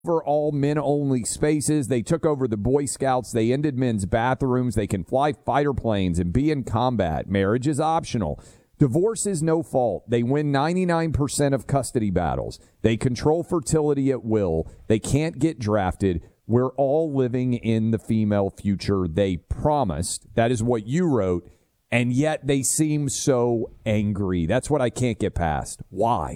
over all men-only spaces. They took over the Boy Scouts. They ended men's bathrooms. They can fly fighter planes and be in combat. Marriage is optional. Divorce is no fault. They win 99% of custody battles. They control fertility at will. They can't get drafted. We're all living in the female future they promised. That is what you wrote. And yet they seem so angry. That's what I can't get past. Why?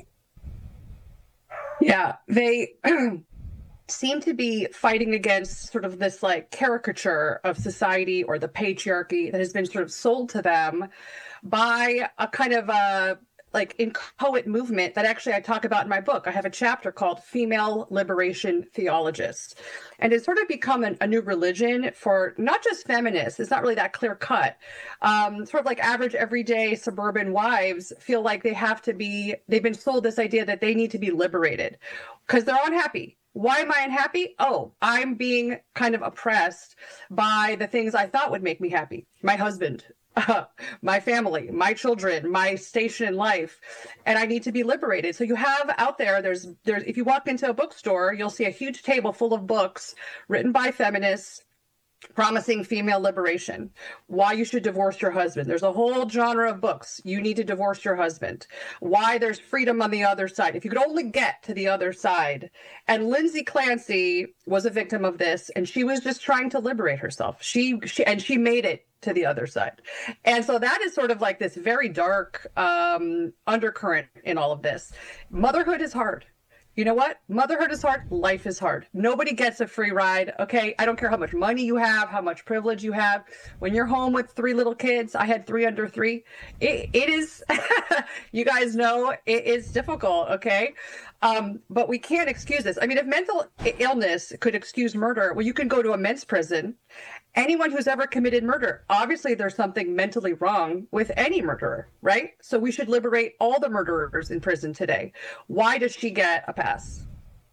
Yeah, they seem to be fighting against sort of this like caricature of society or the patriarchy that has been sort of sold to them by a kind of a like inchoate movement that actually I talk about in my book. I have a chapter called Female Liberation Theologists. And it's sort of become a new religion for not just feminists. It's not really that clear cut. Sort of like average, everyday suburban wives feel like they've been sold this idea that they need to be liberated because they're unhappy. Why am I unhappy? Oh, I'm being kind of oppressed by the things I thought would make me happy. My husband, my family, my children, my station in life, and I need to be liberated. So you have out there's if you walk into a bookstore, you'll see a huge table full of books written by feminists promising female liberation, why you should divorce your husband. There's a whole genre of books. You need to divorce your husband. Why there's freedom on the other side. If you could only get to the other side. And Lindsay Clancy was a victim of this, and she was just trying to liberate herself. She made it to the other side. And so that is sort of like this very dark undercurrent in all of this. Motherhood is hard. You know what? Motherhood is hard. Life is hard. Nobody gets a free ride. Okay. I don't care how much money you have, how much privilege you have. When you're home with 3 little kids, I had 3 under 3. It is, you guys know, it is difficult. Okay. But we can't excuse this. I mean, if mental illness could excuse murder, well, you can go to a men's prison. Anyone who's ever committed murder, obviously there's something mentally wrong with any murderer, right? So we should liberate all the murderers in prison today. Why does she get a pass?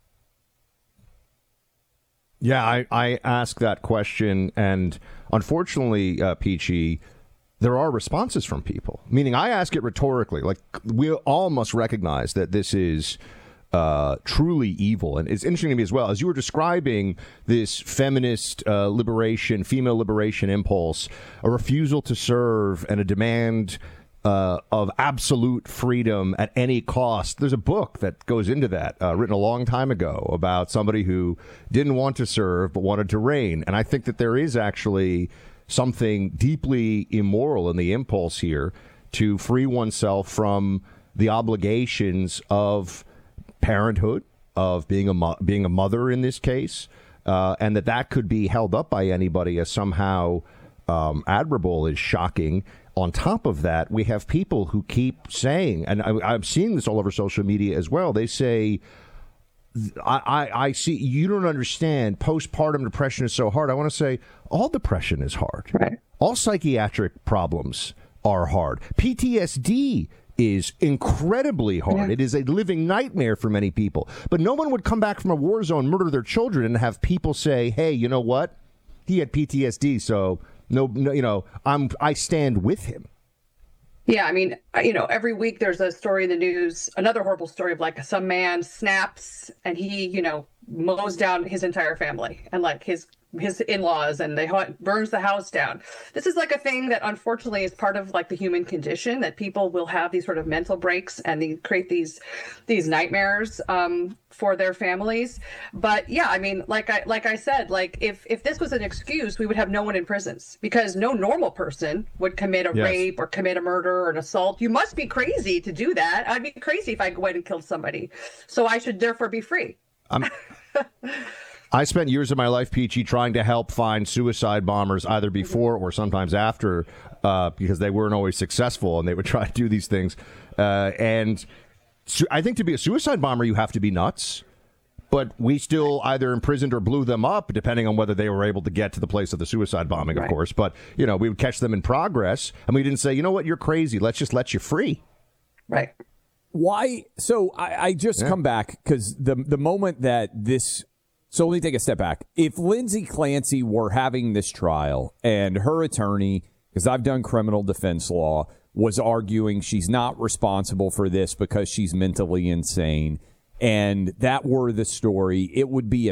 Yeah, I asked that question, and unfortunately, Peachy, there are responses from people. Meaning, I ask it rhetorically. Like, we all must recognize that this is truly evil. And it's interesting to me as well, as you were describing this feminist liberation, female liberation impulse, a refusal to serve and a demand of absolute freedom at any cost. There's a book that goes into that, written a long time ago, about somebody who didn't want to serve but wanted to reign. And I think that there is actually something deeply immoral in the impulse here to free oneself from the obligations of parenthood, of being a mother in this case, and that could be held up by anybody as somehow admirable is shocking. On top of that, we have people who keep saying, and I'm seeing this all over social media as well, they say, I see, you don't understand, postpartum depression is so hard. I want to say, all depression is hard. Right. All psychiatric problems are hard. PTSD is incredibly hard. Yeah. It is a living nightmare for many people. But no one would come back from a war zone, murder their children, and have people say, hey, you know what? He had PTSD, so no, you know, I stand with him. Yeah, I mean, you know, every week there's a story in the news, another horrible story of like some man snaps and he, you know, mows down his entire family and like his in-laws, and burns the house down. This is like a thing that unfortunately is part of like the human condition, that people will have these sort of mental breaks and they create these nightmares for their families. But yeah, I mean, like I said, like if this was an excuse, we would have no one in prisons, because no normal person would commit a rape or commit a murder or an assault. You must be crazy to do that. I'd be crazy if I went and killed somebody. So I should therefore be free. I spent years of my life, Peachy, trying to help find suicide bombers either before or sometimes after, because they weren't always successful and they would try to do these things. And I think to be a suicide bomber, you have to be nuts. But we still either imprisoned or blew them up, depending on whether they were able to get to the place of the suicide bombing, of course. But, you know, we would catch them in progress, and we didn't say, you know what, you're crazy. Let's just let you free. Right. Why? So I just come back because the moment that this... So let me take a step back. If Lindsay Clancy were having this trial and her attorney, because I've done criminal defense law, was arguing she's not responsible for this because she's mentally insane, and that were the story, it would be